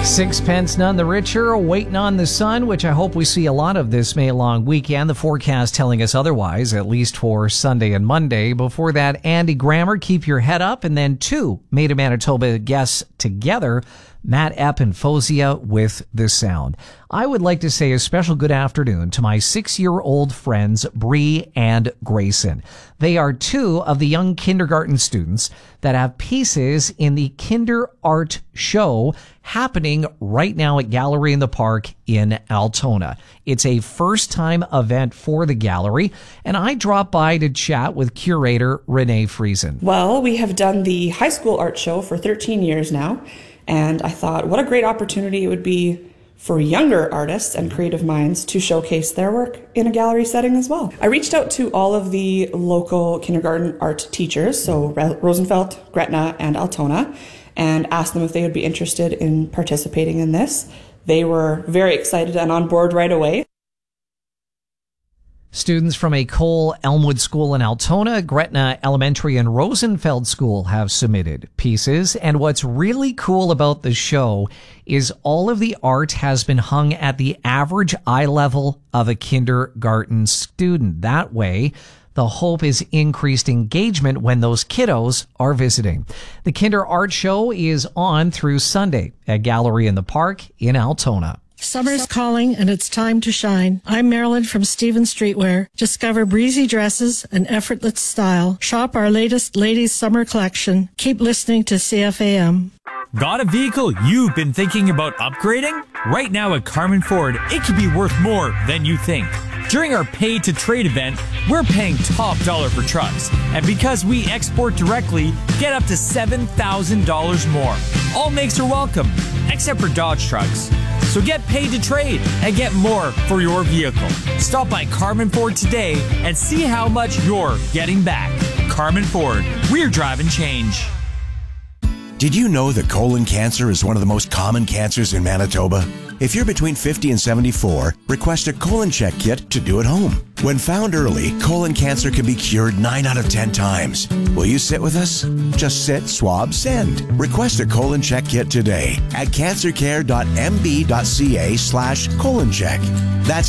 Sixpence none the richer, waiting on the sun, which I hope we see a lot of this May long weekend. The forecast telling us otherwise, at least for Sunday and Monday. Before that, Andy Grammer, Keep Your Head Up, and then two Made in Manitoba guests together, Matt Epp and Fozia with The Sound. I would like to say a special good afternoon to my 6-year-old friends, Bree and Grayson. They are two of the young kindergarten students that have pieces in the Kinder Art Show happening right now at Gallery in the Park in Altona. It's a first-time event for the gallery, and I dropped by to chat with curator Renee Friesen. Well, we have done the high school art show for 13 years now, and I thought what a great opportunity it would be for younger artists and creative minds to showcase their work in a gallery setting as well. I reached out to all of the local kindergarten art teachers, so Rosenfeld, Gretna, and Altona, and asked them if they would be interested in participating in this. They were very excited and on board right away. Students from a Cole Elmwood School in Altona, Gretna Elementary, and Rosenfeld School have submitted pieces. And what's really cool about the show is all of the art has been hung at the average eye level of a kindergarten student. That way, the hope is increased engagement when those kiddos are visiting. The Kinder Art Show is on through Sunday at Gallery in the Park in Altona. Summer's calling and it's time to shine. I'm Marilyn from Stephen Streetwear. Discover breezy dresses and effortless style. Shop our latest ladies' summer collection. Keep listening to CFAM. Got a vehicle you've been thinking about upgrading? Right now at Carmen Ford, it could be worth more than you think. During our Pay to Trade event, we're paying top dollar for trucks. And because we export directly, get up to $7,000 more. All makes are welcome, except for Dodge trucks. So get paid to trade and get more for your vehicle. Stop by Carmen Ford today and see how much you're getting back. Carmen Ford, we're driving change. Did you know that colon cancer is one of the most common cancers in Manitoba? If you're between 50 and 74, request a colon check kit to do at home. When found early, colon cancer can be cured 9 out of 10 times. Will you sit with us? Just sit, swab, send. Request a colon check kit today at cancercare.mb.ca/colon check. That's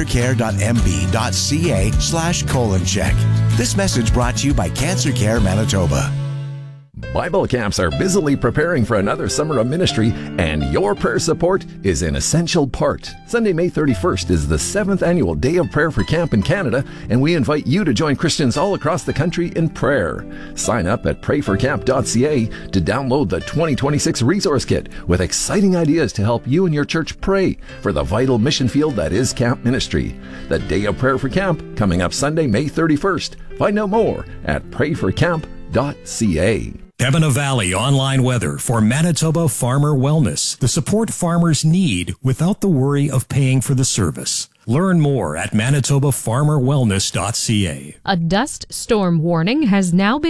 cancercare.mb.ca/colon check. This message brought to you by Cancer Care Manitoba. Bible camps are busily preparing for another summer of ministry, and your prayer support is an essential part. Sunday, May 31st is the 7th annual Day of Prayer for Camp in Canada, and we invite you to join Christians all across the country in prayer. Sign up at prayforcamp.ca to download the 2026 resource kit with exciting ideas to help you and your church pray for the vital mission field that is camp ministry. The Day of Prayer for Camp coming up Sunday, May 31st. Find out more at prayforcamp.ca. Pembina Valley online weather for Manitoba Farmer Wellness. The support farmers need without the worry of paying for the service. Learn more at manitobafarmerwellness.ca. A dust storm warning has now been